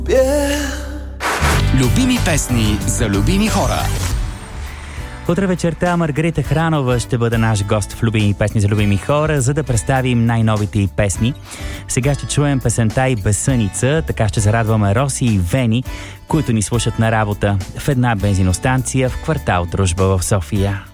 Любими песни за любими хора. Утре вечерта Маргарита Хранова ще бъде наш гост в Любими песни за любими хора, за да представим най-новите й песни. Сега ще чуем песента и Безсъница, така ще зарадваме Роси и Вени, които ни слушат на работа в една бензиностанция в квартал Дружба в София.